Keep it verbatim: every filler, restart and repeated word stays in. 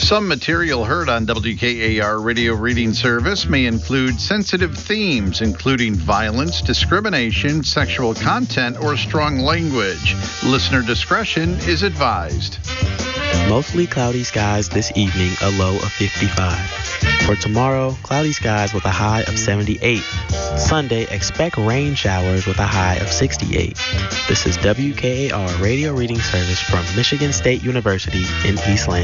Some material heard on W K A R Radio Reading Service may include sensitive themes, including violence, discrimination, sexual content, or strong language. Listener discretion is advised. Mostly cloudy skies this evening, a low of fifty-five. For tomorrow, cloudy skies with a high of seventy-eight. Sunday, expect rain showers with a high of sixty-eight. This is W K A R Radio Reading Service from Michigan State University in East Lansing.